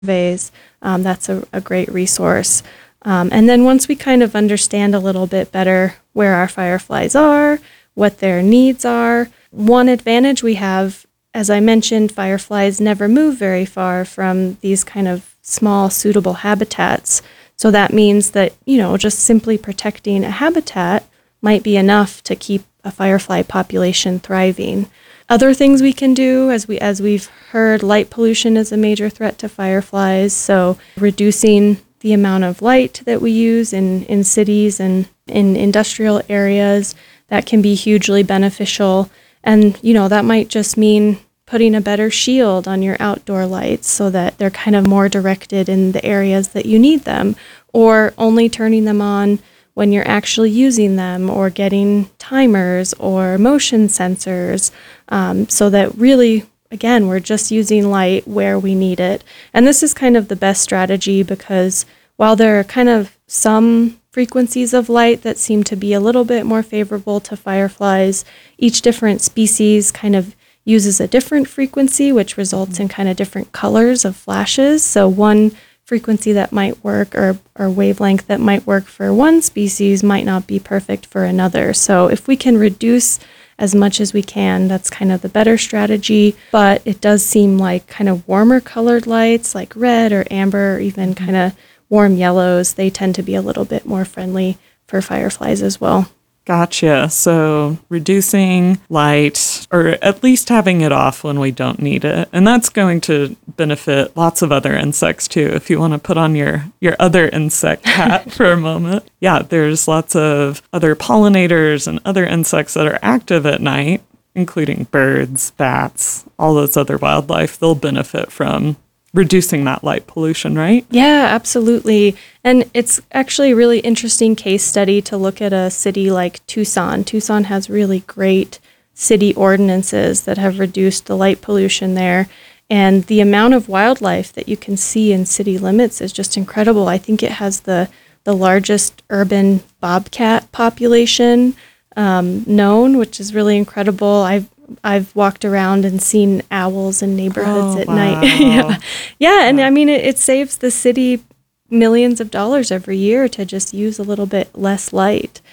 surveys. That's a great resource. And then once we kind of understand a little bit better where our fireflies are, what their needs are, one advantage we have, as I mentioned, fireflies never move very far from these kind of small, suitable habitats. So that means that, just simply protecting a habitat might be enough to keep a firefly population thriving. Other things we can do, as we've heard, light pollution is a major threat to fireflies. So reducing the amount of light that we use in cities and in industrial areas, that can be hugely beneficial. And, that might just mean putting a better shield on your outdoor lights so that they're kind of more directed in the areas that you need them, or only turning them on when you're actually using them, or getting timers or motion sensors, so that really, again, we're just using light where we need it. And this is kind of the best strategy, because while there are kind of some frequencies of light that seem to be a little bit more favorable to fireflies, each different species kind of uses a different frequency, which results in kind of different colors of flashes. So one frequency that might work, or wavelength that might work for one species, might not be perfect for another. So if we can reduce as much as we can, that's kind of the better strategy. But it does seem like kind of warmer colored lights, like red or amber, or even kind of warm yellows, they tend to be a little bit more friendly for fireflies as well. Gotcha. So reducing light, or at least having it off when we don't need it. And that's going to benefit lots of other insects too. If you want to put on your other insect hat for a moment. Yeah, there's lots of other pollinators and other insects that are active at night, including birds, bats, all those other wildlife. They'll benefit from reducing that light pollution, right? Yeah, absolutely. And it's actually a really interesting case study to look at a city like Tucson. Tucson has really great city ordinances that have reduced the light pollution there. And the amount of wildlife that you can see in city limits is just incredible. I think it has the largest urban bobcat population known, which is really incredible. I've walked around and seen owls in neighborhoods at night. Yeah. And I mean, it saves the city millions of dollars every year to just use a little bit less light.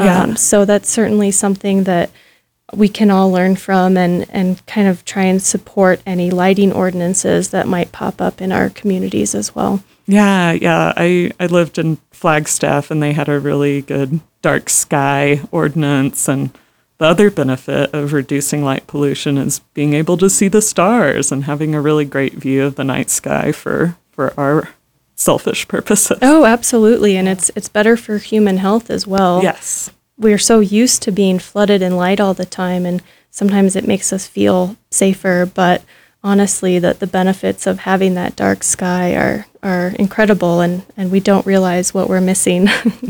So that's certainly something that we can all learn from, and kind of try and support any lighting ordinances that might pop up in our communities as well. Yeah. I lived in Flagstaff, and they had a really good dark sky ordinance, and the other benefit of reducing light pollution is being able to see the stars and having a really great view of the night sky for our selfish purposes. Oh, absolutely. And it's better for human health as well. Yes. We're so used to being flooded in light all the time, and sometimes it makes us feel safer. But honestly, the benefits of having that dark sky are incredible, and we don't realize what we're missing.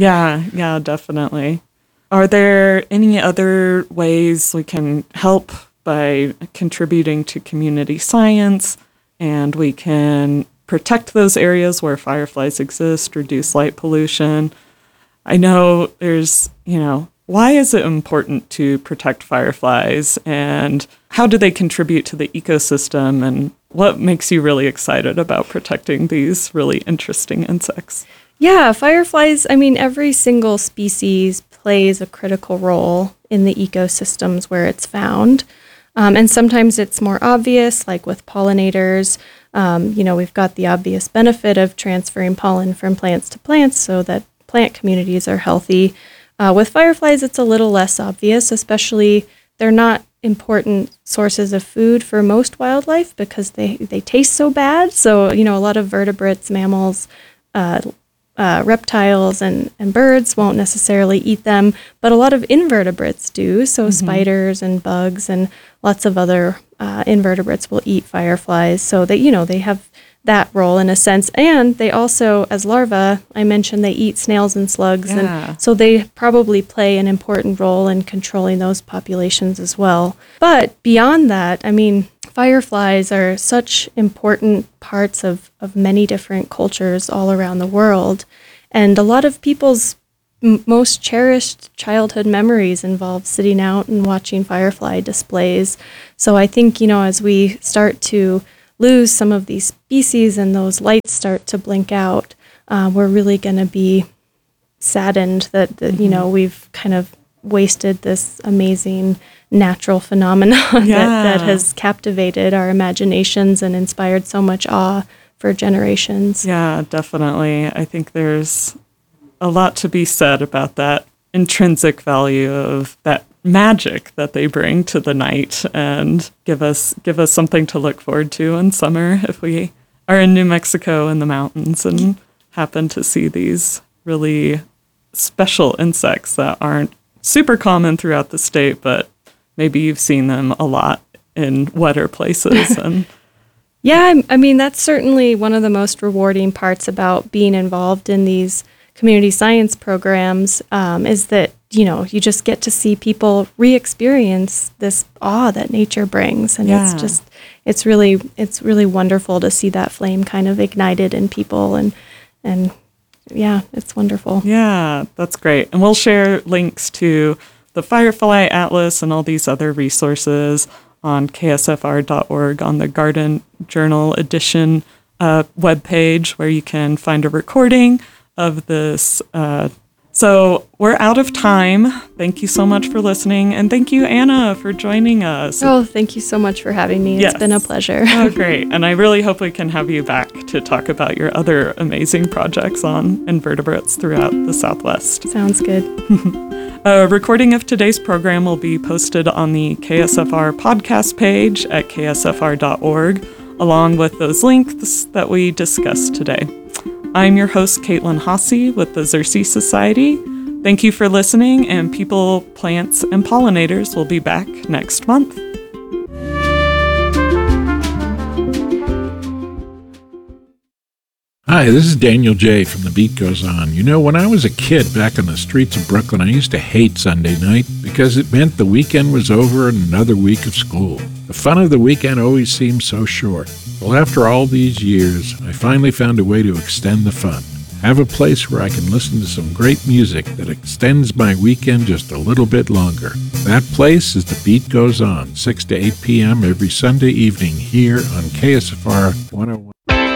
Yeah, definitely. Are there any other ways we can help by contributing to community science, and we can protect those areas where fireflies exist, reduce light pollution? I know there's, why is it important to protect fireflies, and how do they contribute to the ecosystem, and what makes you really excited about protecting these really interesting insects? Yeah, fireflies, every single species plays a critical role in the ecosystems where it's found. And sometimes it's more obvious, like with pollinators. We've got the obvious benefit of transferring pollen from plants to plants so that plant communities are healthy. With fireflies, it's a little less obvious, especially they're not important sources of food for most wildlife because they taste so bad. So, a lot of vertebrates, mammals, reptiles and birds won't necessarily eat them, but a lot of invertebrates do. So spiders and bugs and lots of other invertebrates will eat fireflies. So they have that role in a sense. And they also, as larvae, I mentioned they eat snails and slugs. Yeah. And so they probably play an important role in controlling those populations as well. But beyond that, fireflies are such important parts of many different cultures all around the world. And a lot of people's most cherished childhood memories involve sitting out and watching firefly displays. So I think, as we start to lose some of these species and those lights start to blink out, we're really going to be saddened that, we've kind of wasted this amazing natural phenomenon that has captivated our imaginations and inspired so much awe for generations. Yeah, definitely. I think there's a lot to be said about that intrinsic value of that magic that they bring to the night, and give us something to look forward to in summer if we are in New Mexico in the mountains and happen to see these really special insects that aren't super common throughout the state, but maybe you've seen them a lot in wetter places. And yeah, I mean, that's certainly one of the most rewarding parts about being involved in these community science programs, is that, you just get to see people re-experience this awe that nature brings. And it's really wonderful to see that flame kind of ignited in people. And yeah, it's wonderful. Yeah, that's great. And we'll share links to the Firefly Atlas and all these other resources on ksfr.org on the Garden Journal Edition webpage, where you can find a recording of this. So we're out of time. Thank you so much for listening. And thank you, Anna, for joining us. Oh, thank you so much for having me. It's been a pleasure. Oh, great. And I really hope we can have you back to talk about your other amazing projects on invertebrates throughout the Southwest. Sounds good. A recording of today's program will be posted on the KSFR podcast page at ksfr.org, along with those links that we discussed today. I'm your host, Caitlin Haase with the Xerces Society. Thank you for listening, and people, plants, and pollinators will be back next month. Hi, this is Daniel J. from The Beat Goes On. When I was a kid back on the streets of Brooklyn, I used to hate Sunday night because it meant the weekend was over and another week of school. The fun of the weekend always seemed so short. Well, after all these years, I finally found a way to extend the fun. Have a place where I can listen to some great music that extends my weekend just a little bit longer. That place is The Beat Goes On, 6 to 8 p.m. every Sunday evening here on KSFR 101.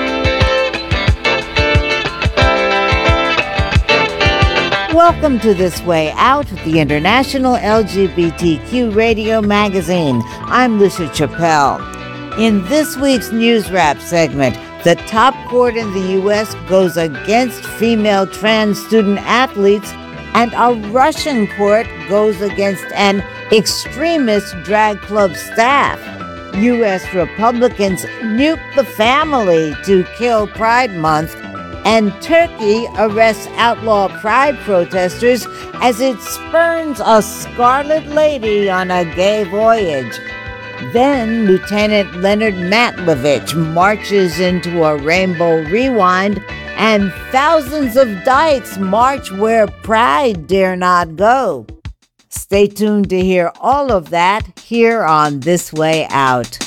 Welcome to This Way Out, the International LGBTQ Radio Magazine. I'm Lucia Chappelle. In this week's News Wrap segment, the top court in the U.S. goes against female trans student athletes, and a Russian court goes against an extremist drag club staff. U.S. Republicans nuke the family to kill Pride Month, and Turkey arrests outlaw pride protesters as it spurns a scarlet lady on a gay voyage. Then Lieutenant Leonard Matlovich marches into a Rainbow Rewind, and thousands of dykes march where pride dare not go. Stay tuned to hear all of that here on This Way Out.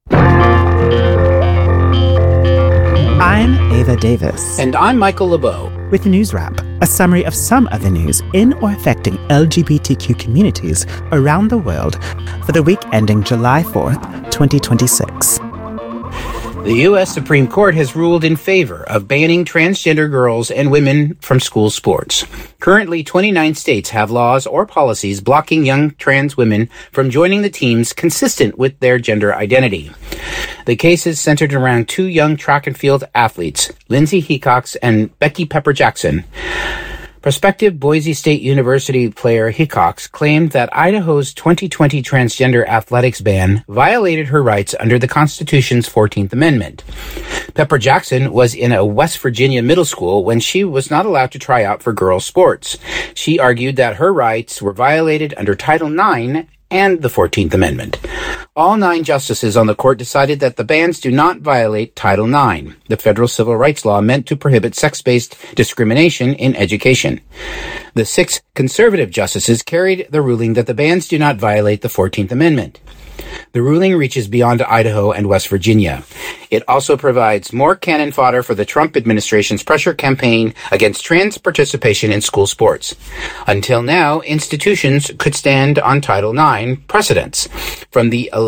I'm Ava Davis. And I'm Michael LeBeau. With News Wrap, a summary of some of the news in or affecting LGBTQ communities around the world for the week ending July 4th, 2026. The U.S. Supreme Court has ruled in favor of banning transgender girls and women from school sports. Currently, 29 states have laws or policies blocking young trans women from joining the teams consistent with their gender identity. The case is centered around two young track and field athletes, Lindsay Hecox and Becky Pepper Jackson. Prospective Boise State University player Hecox claimed that Idaho's 2020 transgender athletics ban violated her rights under the Constitution's 14th Amendment. Pepper Jackson was in a West Virginia middle school when she was not allowed to try out for girls' sports. She argued that her rights were violated under Title IX and the 14th Amendment. All 9 justices on the court decided that the bans do not violate Title IX, the federal civil rights law meant to prohibit sex-based discrimination in education. The 6 conservative justices carried the ruling that the bans do not violate the 14th Amendment. The ruling reaches beyond Idaho and West Virginia. It also provides more cannon fodder for the Trump administration's pressure campaign against trans participation in school sports. Until now, institutions could stand on Title IX precedents. From the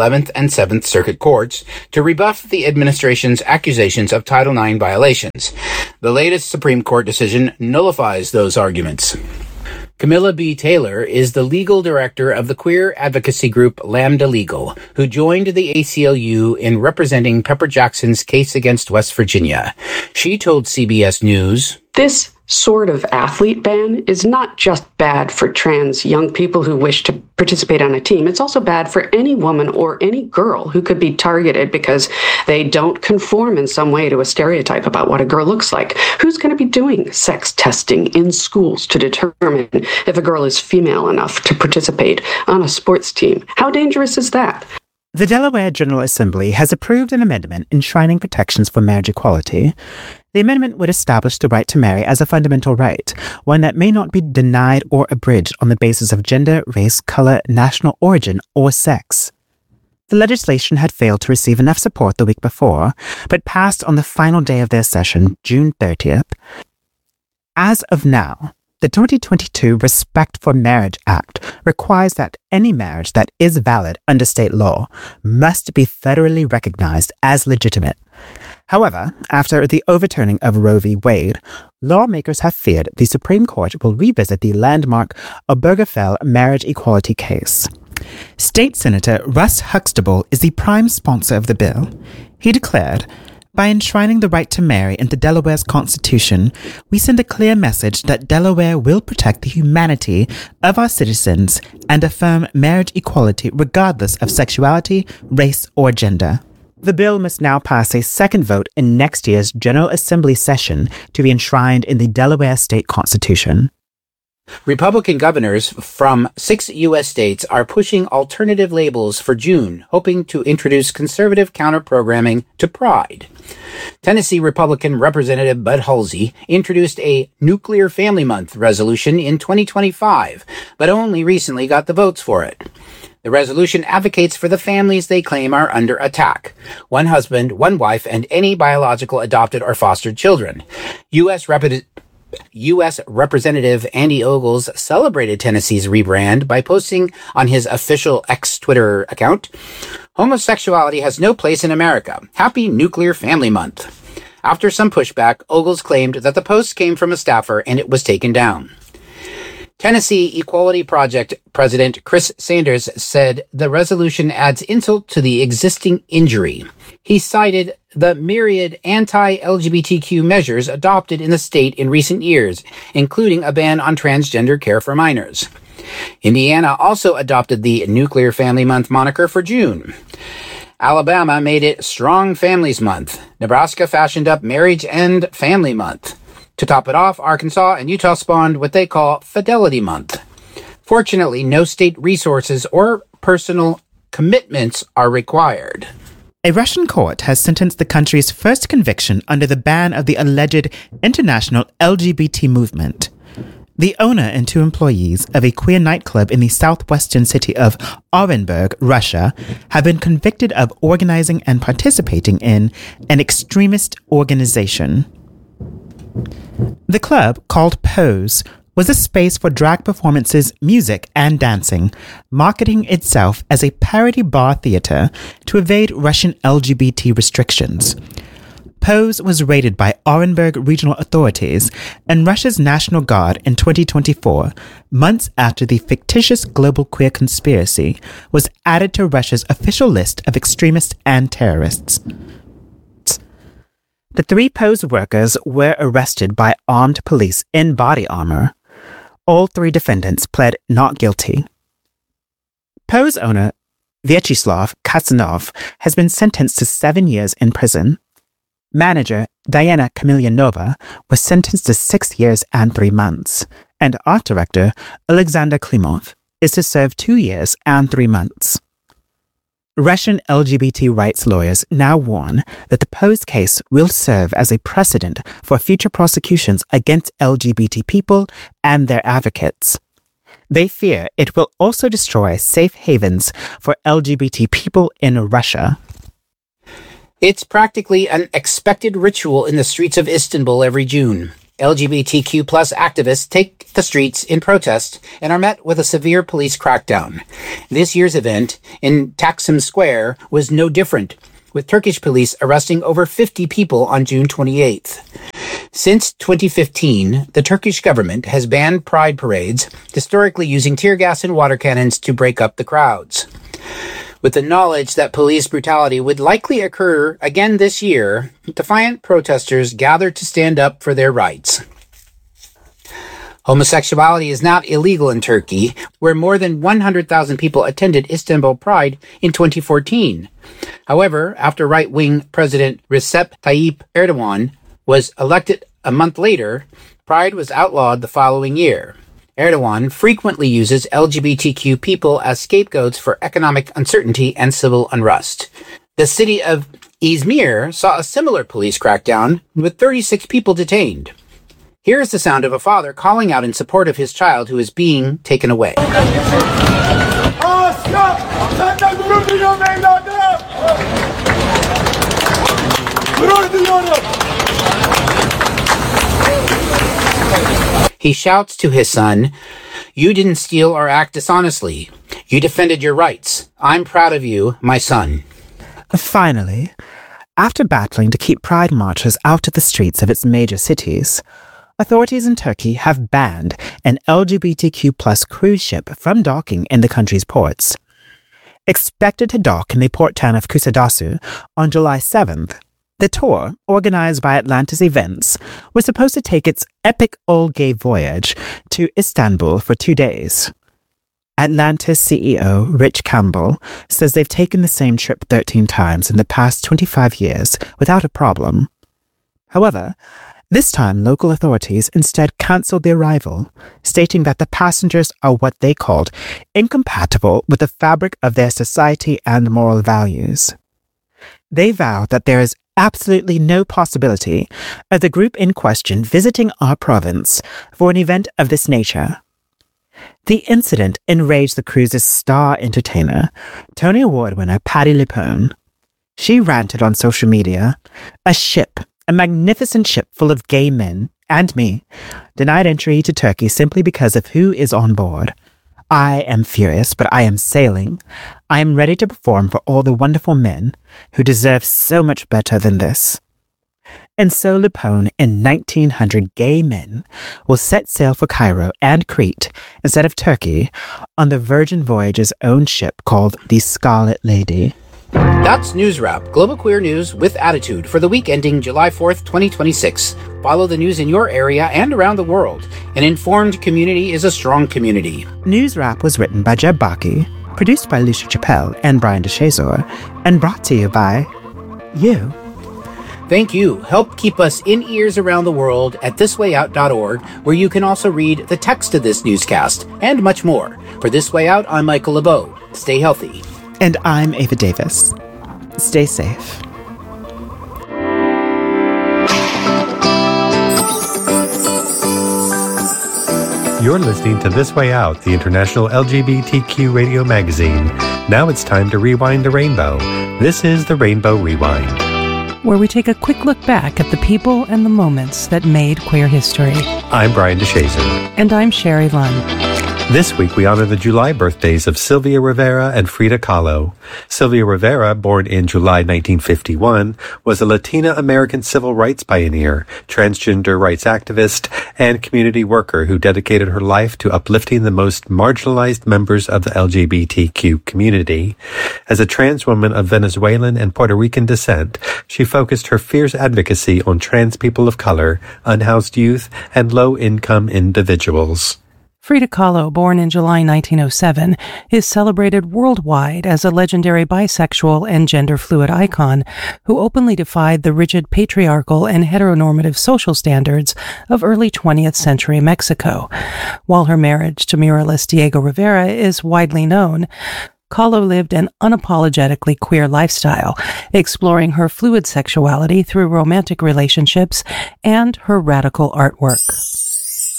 11th and 7th Circuit Courts to rebuff the administration's accusations of Title IX violations. The latest Supreme Court decision nullifies those arguments. Camilla B. Taylor is the legal director of the queer advocacy group Lambda Legal, who joined the ACLU in representing Pepper Jackson's case against West Virginia. She told CBS News, "This sort of athlete ban is not just bad for trans young people who wish to participate on a team. It's also bad for any woman or any girl who could be targeted because they don't conform in some way to a stereotype about what a girl looks like. Who's going to be doing sex testing in schools to determine if a girl is female enough to participate on a sports team? How dangerous is that?" The Delaware General Assembly has approved an amendment enshrining protections for marriage equality. The amendment would establish the right to marry as a fundamental right, one that may not be denied or abridged on the basis of gender, race, color, national origin, or sex. The legislation had failed to receive enough support the week before, but passed on the final day of their session, June 30th. As of now, the 2022 Respect for Marriage Act requires that any marriage that is valid under state law must be federally recognized as legitimate. However, after the overturning of Roe v. Wade, lawmakers have feared the Supreme Court will revisit the landmark Obergefell marriage equality case. State Senator Russ Huxtable is the prime sponsor of the bill. He declared, "By enshrining the right to marry into Delaware's Constitution, we send a clear message that Delaware will protect the humanity of our citizens and affirm marriage equality regardless of sexuality, race, or gender." The bill must now pass a second vote in next year's General Assembly session to be enshrined in the Delaware State Constitution. Republican governors from 6 U.S. states are pushing alternative labels for June, hoping to introduce conservative counter-programming to Pride. Tennessee Republican Representative Bud Halsey introduced a Nuclear Family Month resolution in 2025, but only recently got the votes for it. The resolution advocates for the families they claim are under attack: one husband, one wife, and any biological adopted or fostered children. U.S. Representative Andy Ogles celebrated Tennessee's rebrand by posting on his official X Twitter account, "Homosexuality has no place in America. Happy Nuclear Family Month." After some pushback, Ogles claimed that the post came from a staffer and it was taken down. Tennessee Equality Project President Chris Sanders said the resolution adds insult to the existing injury. He cited the myriad anti-LGBTQ measures adopted in the state in recent years, including a ban on transgender care for minors. Indiana also adopted the Nuclear Family Month moniker for June. Alabama made it Strong Families Month. Nebraska fashioned up Marriage and Family Month. To top it off, Arkansas and Utah spawned what they call Fidelity Month. Fortunately, no state resources or personal commitments are required. A Russian court has sentenced the country's first conviction under the ban of the alleged international LGBT movement. The owner and 2 employees of a queer nightclub in the southwestern city of Orenburg, Russia, have been convicted of organizing and participating in an extremist organization. The club, called Pose, was a space for drag performances, music, and dancing, marketing itself as a parody bar theater to evade Russian LGBT restrictions. Pose was raided by Orenburg regional authorities and Russia's National Guard in 2024, months after the fictitious global queer conspiracy was added to Russia's official list of extremists and terrorists. The 3 Pose workers were arrested by armed police in body armor. All 3 defendants pled not guilty. Pose owner Vyacheslav Katsanov has been sentenced to 7 years in prison. Manager Diana Kamilyanova was sentenced to 6 years and 3 months, and art director Alexander Klimov is to serve 2 years and 3 months. Russian LGBT rights lawyers now warn that the Pose case will serve as a precedent for future prosecutions against LGBT people and their advocates. They fear it will also destroy safe havens for LGBT people in Russia. It's practically an expected ritual in the streets of Istanbul every June. LGBTQ plus activists take the streets in protest and are met with a severe police crackdown. This year's event in Taksim Square was no different, with Turkish police arresting over 50 people on June 28th. Since 2015, the Turkish government has banned pride parades, historically using tear gas and water cannons to break up the crowds. With the knowledge that police brutality would likely occur again this year, defiant protesters gathered to stand up for their rights. Homosexuality is not illegal in Turkey, where more than 100,000 people attended Istanbul Pride in 2014. However, after right-wing President Recep Tayyip Erdogan was elected a month later, Pride was outlawed the following year. Erdogan frequently uses LGBTQ people as scapegoats for economic uncertainty and civil unrest. The city of Izmir saw a similar police crackdown with 36 people detained. Here is the sound of a father calling out in support of his child who is being taken away. He shouts to his son, "You didn't steal or act dishonestly. You defended your rights. I'm proud of you, my son." Finally, after battling to keep pride marchers out of the streets of its major cities, authorities in Turkey have banned an LGBTQ plus cruise ship from docking in the country's ports. Expected to dock in the port town of Kusadasi on July 7th, the tour, organized by Atlantis Events, was supposed to take its epic old gay voyage to Istanbul for 2 days. Atlantis CEO Rich Campbell says they've taken the same trip 13 times in the past 25 years without a problem. However, this time local authorities instead cancelled the arrival, stating that the passengers are what they called incompatible with the fabric of their society and moral values. They vow that there is absolutely no possibility of the group in question visiting our province for an event of this nature. The incident enraged the cruise's star entertainer, Tony Award winner Patti LuPone. She ranted on social media, a magnificent ship full of gay men, and me, denied entry to Turkey simply because of who is on board. I am furious, but I am sailing. I am ready to perform for all the wonderful men who deserve so much better than this. And so LuPone and 1,900 gay men will set sail for Cairo and Crete instead of Turkey on the Virgin Voyage's own ship called the Scarlet Lady. That's News Wrap, global queer news with attitude for the week ending July 4th, 2026. Follow the news in your area and around the world. An informed community is a strong community. News Wrap was written by Jeb Baki, produced by Lucia Chappelle and Brian DeShazor, and brought to you by you. Thank you. Help keep us in ears around the world at thiswayout.org, where you can also read the text of this newscast and much more. For This Way Out, I'm Michael LeBeau. Stay healthy. And I'm Ava Davis. Stay safe. You're listening to This Way Out, the international LGBTQ radio magazine. Now it's time to rewind the rainbow. This is the Rainbow Rewind, where we take a quick look back at the people and the moments that made queer history. I'm Brian DeShazor. And I'm Sherry Lunn. This week, we honor the July birthdays of Sylvia Rivera and Frida Kahlo. Sylvia Rivera, born in July 1951, was a Latina-American civil rights pioneer, transgender rights activist, and community worker who dedicated her life to uplifting the most marginalized members of the LGBTQ community. As a trans woman of Venezuelan and Puerto Rican descent, she focused her fierce advocacy on trans people of color, unhoused youth, and low-income individuals. Frida Kahlo, born in July 1907, is celebrated worldwide as a legendary bisexual and gender-fluid icon who openly defied the rigid patriarchal and heteronormative social standards of early 20th century Mexico. While her marriage to muralist Diego Rivera is widely known, Kahlo lived an unapologetically queer lifestyle, exploring her fluid sexuality through romantic relationships and her radical artwork.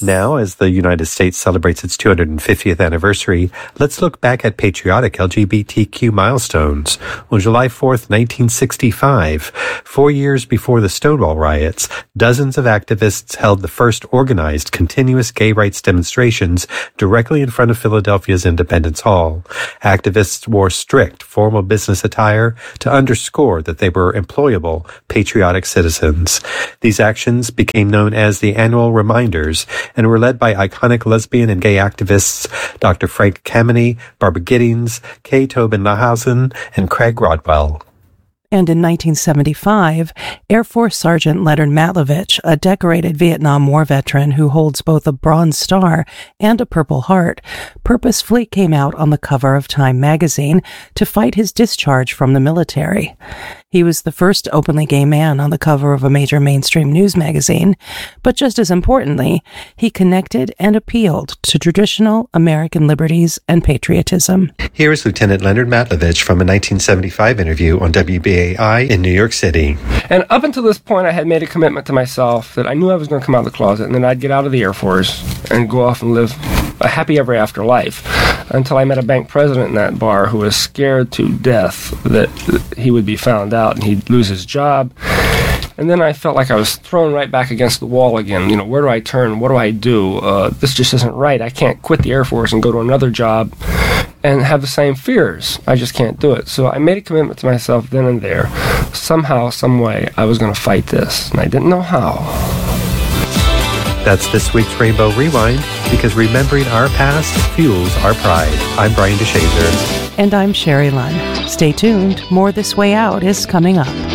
Now, as the United States celebrates its 250th anniversary, let's look back at patriotic LGBTQ milestones. On July 4th, 1965, 4 years before the Stonewall riots, dozens of activists held the first organized continuous gay rights demonstrations directly in front of Philadelphia's Independence Hall. Activists wore strict, formal business attire to underscore that they were employable, patriotic citizens. These actions became known as the Annual Reminders and were led by iconic lesbian and gay activists Dr. Frank Kameny, Barbara Giddings, Kay Tobin Lahausen, and Craig Rodwell. And in 1975, Air Force Sergeant Leonard Matlovich, a decorated Vietnam War veteran who holds both a Bronze Star and a Purple Heart, purposefully came out on the cover of Time magazine to fight his discharge from the military. He was the first openly gay man on the cover of a major mainstream news magazine, but just as importantly, he connected and appealed to traditional American liberties and patriotism. Here is Lieutenant Leonard Matlovich from a 1975 interview on WBAI in New York City. And up until this point, I had made a commitment to myself that I knew I was going to come out of the closet, and then I'd get out of the Air Force and go off and live a happy ever after life, until I met a bank president in that bar who was scared to death that he would be found out and he'd lose his job. And then I felt like I was thrown right back against the wall again. You know, where do I turn? What do I do? This just isn't right. I can't quit the Air Force and go to another job and have the same fears. I just can't do it. So I made a commitment to myself then and there. Somehow, some way, I was going to fight this, and I didn't know how. That's this week's Rainbow Rewind, because remembering our past fuels our pride. I'm Brian DeShazer. And I'm Sherry Lunn. Stay tuned. More This Way Out is coming up.